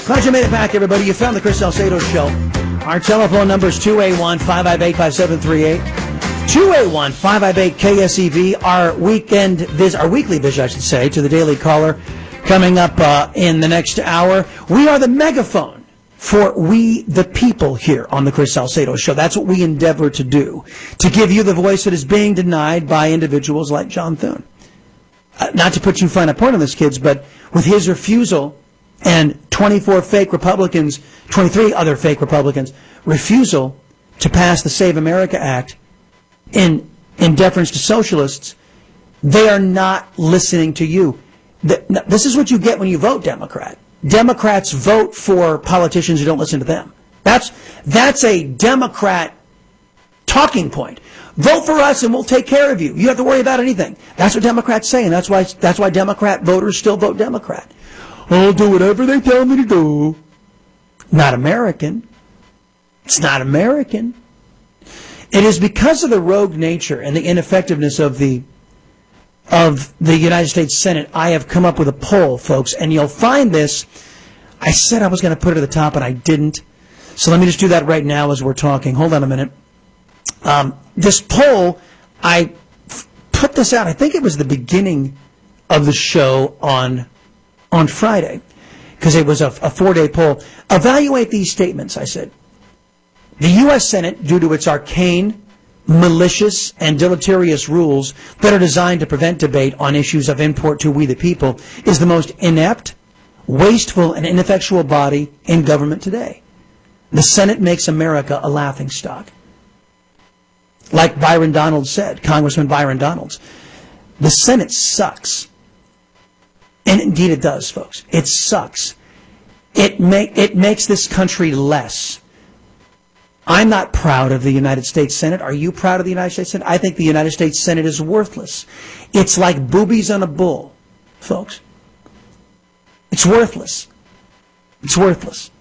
Glad you made it back, everybody. You found the Chris Salcedo Show. Our telephone number is 281-558-5738. 281-558-KSEV. Our weekly visit, I should say, to the Daily Caller coming up in the next hour. We are the megaphone for we the people here on the Chris Salcedo Show. That's what we endeavor to do, to give you the voice that is being denied by individuals like John Thune. Not to put you fine point on this, kids, but with his refusal and 23 other fake Republicans' refusal to pass the Save America Act in deference to socialists, they are not listening to you. This is what you get when you vote Democrat. Democrats vote for politicians who don't listen to them. That's a Democrat talking point. Vote for us and we'll take care of you. You don't have to worry about anything. That's what Democrats say, and that's why Democrat voters still vote Democrat. I'll do whatever they tell me to do. Not American. It's not American. It is because of the rogue nature and the ineffectiveness of the United States Senate, I have come up with a poll, folks, and you'll find this. I said I was going to put it at the top, and I didn't. So let me just do that right now as we're talking. Hold on a minute. This poll, I put this out, I think it was the beginning of the show on Friday, because it was a 4-day poll. Evaluate these statements, I said. The U.S. Senate, due to its arcane, malicious, and deleterious rules that are designed to prevent debate on issues of import to we the people, is the most inept, wasteful, and ineffectual body in government today. The Senate makes America a laughingstock. Like Byron Donalds said, Congressman Byron Donalds, the Senate sucks. And indeed it does, folks. It sucks. It makes this country less. I'm not proud of the United States Senate. Are you proud of the United States Senate? I think the United States Senate is worthless. It's like boobies on a bull, folks. It's worthless. It's worthless.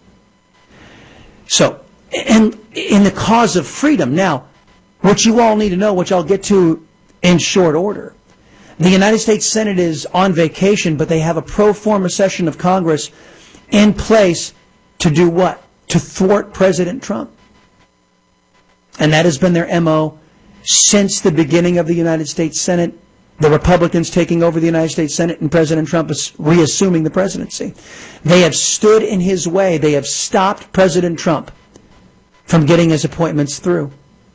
So, and in the cause of freedom, now, what you all need to know, which I'll get to in short order, the United States Senate is on vacation, but they have a pro forma session of Congress in place to do what? To thwart President Trump. And that has been their MO since the beginning of the United States Senate, the Republicans taking over the United States Senate and President Trump is reassuming the presidency. They have stood in his way. They have stopped President Trump from getting his appointments through.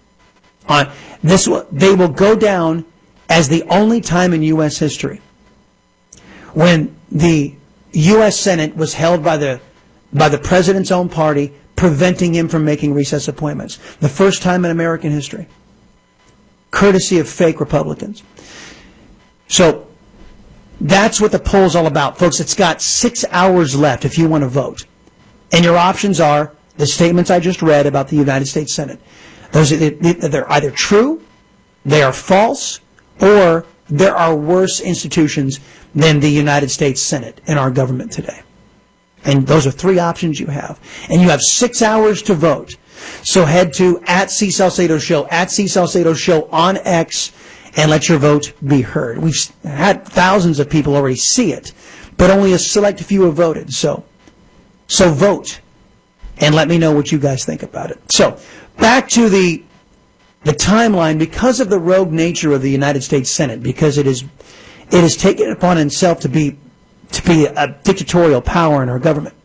They will go down as the only time in U.S. history when the U.S. Senate was held by the president's own party, preventing him from making recess appointments. The first time in American history. Courtesy of fake Republicans. So that's what the poll's all about. Folks, it's got 6 hours left if you want to vote. And your options are the statements I just read about the United States Senate. They're either true, they are false, or there are worse institutions than the United States Senate in our government today. And those are 3 options you have. And you have 6 hours to vote. So head to @CSalcedo Show, @CSalcedo Show on X, and let your vote be heard. We've had thousands of people already see it, but only a select few have voted. So vote, and let me know what you guys think about it. So back to the timeline. Because of the rogue nature of the United States Senate, because it has taken it upon itself to be a dictatorial power in our government.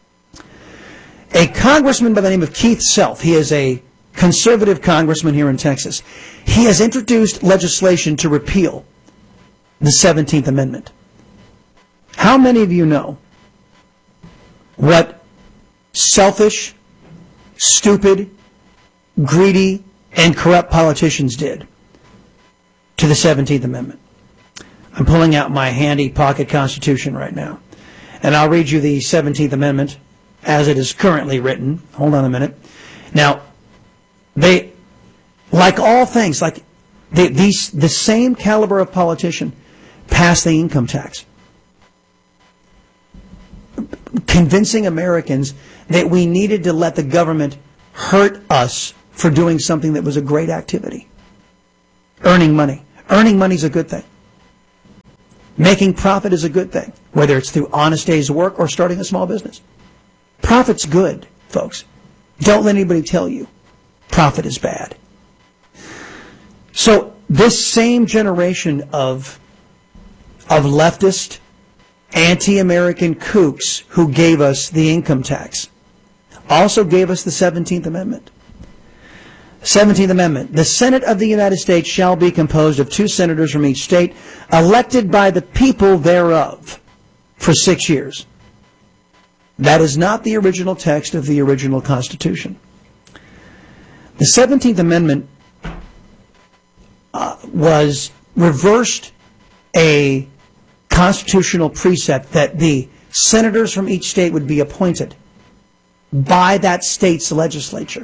A congressman by the name of Keith Self, he is a conservative congressman here in Texas. He has introduced legislation to repeal the 17th Amendment. How many of you know what selfish, stupid, greedy, and corrupt politicians did to the 17th Amendment? I'm pulling out my handy pocket Constitution right now, and I'll read you the 17th Amendment as it is currently written. Hold on a minute. Now, they, like all things, the same caliber of politician passed the income tax, convincing Americans that we needed to let the government hurt us for doing something that was a great activity. Earning money. Earning money is a good thing. Making profit is a good thing, whether it's through honest day's work or starting a small business. Profit's good, folks. Don't let anybody tell you profit is bad. So this same generation of leftist, anti-American kooks who gave us the income tax also gave us the 17th Amendment. 17th Amendment. The Senate of the United States shall be composed of 2 senators from each state, elected by the people thereof for 6 years. That is not the original text of the original Constitution. The 17th Amendment reversed a constitutional precept that the senators from each state would be appointed by that state's legislature,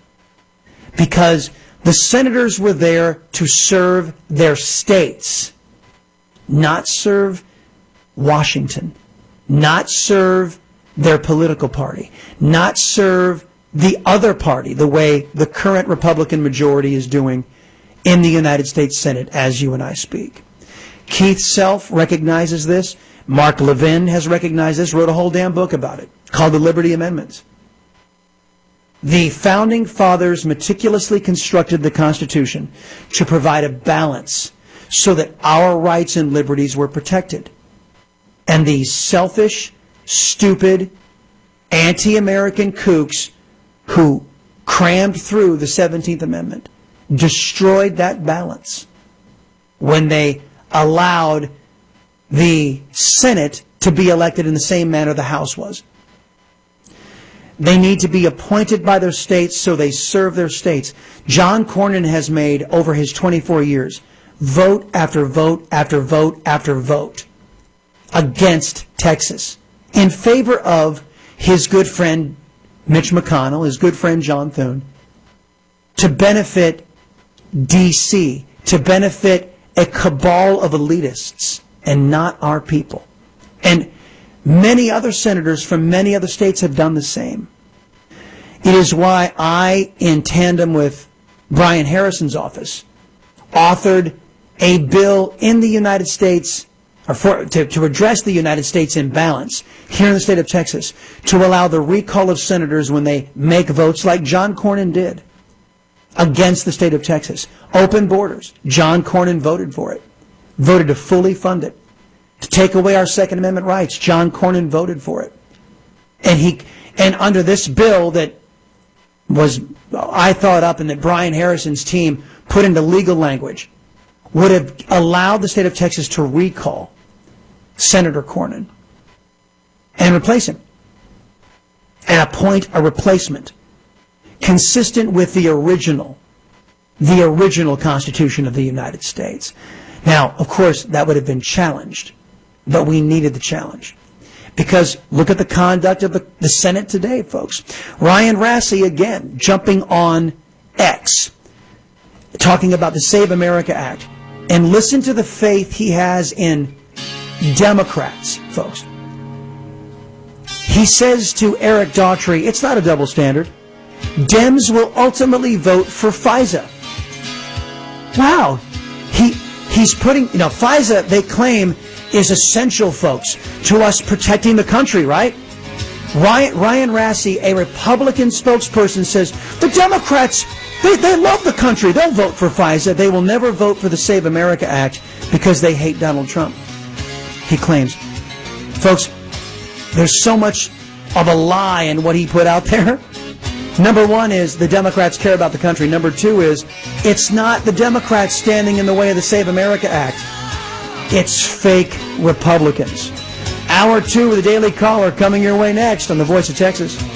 because the senators were there to serve their states, not serve Washington, not serve their political party, not serve the other party the way the current Republican majority is doing in the United States Senate as you and I speak. Keith Self recognizes this. Mark Levin has recognized this, wrote a whole damn book about it called The Liberty Amendments. The Founding Fathers meticulously constructed the Constitution to provide a balance so that our rights and liberties were protected. And these selfish, stupid, anti-American kooks who crammed through the 17th Amendment destroyed that balance when they allowed the Senate to be elected in the same manner the House was. They need to be appointed by their states so they serve their states. John Cornyn has made, over his 24 years, vote after vote after vote after vote against Texas in favor of his good friend Mitch McConnell, his good friend John Thune, to benefit D.C., to benefit a cabal of elitists and not our people. And many other senators from many other states have done the same. It is why I, in tandem with Brian Harrison's office, authored a bill in the United States to address the United States imbalance here in the state of Texas, to allow the recall of senators when they make votes like John Cornyn did against the state of Texas. Open borders. John Cornyn voted for it. Voted to fully fund it. To take away our Second Amendment rights. John Cornyn voted for it. And under this bill that was, I thought up and that Brian Harrison's team put into legal language, would have allowed the state of Texas to recall Senator Cornyn and replace him and appoint a replacement consistent with the original Constitution of the United States. Now, of course, that would have been challenged, but we needed the challenge. Because look at the conduct of the Senate today, folks. Ryan Rassi, again, jumping on X, talking about the Save America Act. And listen to the faith he has in Democrats, folks. He says to Eric Daughtry, it's not a double standard. Dems will ultimately vote for FISA. Wow. He's putting, FISA, they claim, is essential, folks, to us protecting the country, right? Ryan Rassi, a Republican spokesperson, says the Democrats, they love the country. They'll vote for FISA. They will never vote for the Save America Act because they hate Donald Trump, he claims. Folks, there's so much of a lie in what he put out there. Number one is the Democrats care about the country. Number two is it's not the Democrats standing in the way of the Save America Act. It's fake Republicans. Hour 2 of the Daily Caller coming your way next on The Voice of Texas.